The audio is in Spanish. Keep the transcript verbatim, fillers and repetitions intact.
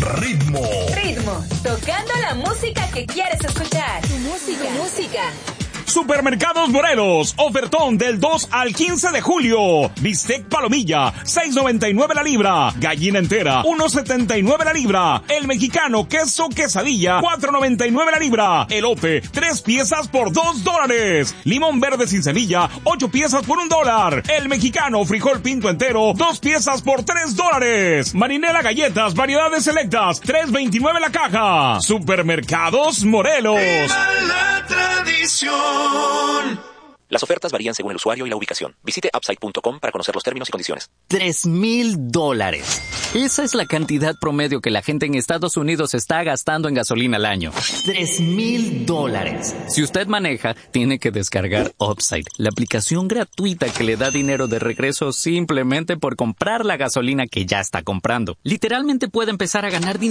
Ritmo. Ritmo, tocando la música que quieres escuchar. Tu música. Tu música. Supermercados Morelos, ofertón del dos al quince de julio. Bistec palomilla, seis noventa y nueve la libra. Gallina entera, uno setenta y nueve la libra. El mexicano queso quesadilla, cuatro noventa y nueve la libra. Elote, tres piezas por dos dólares. Limón verde sin semilla, ocho piezas por un dólar. El mexicano frijol pinto entero, dos piezas por tres dólares. Marinela galletas, variedades selectas, tres veintinueve la caja. Supermercados Morelos. ¡Viva la tradición! Las ofertas varían según el usuario y la ubicación. Visite upside punto com para conocer los términos y condiciones. Tres mil dólares. Esa es la cantidad promedio que la gente en Estados Unidos está gastando en gasolina al año. Tres mil dólares. Si usted maneja, tiene que descargar Upside, la aplicación gratuita que le da dinero de regreso simplemente por comprar la gasolina que ya está comprando. Literalmente puede empezar a ganar dinero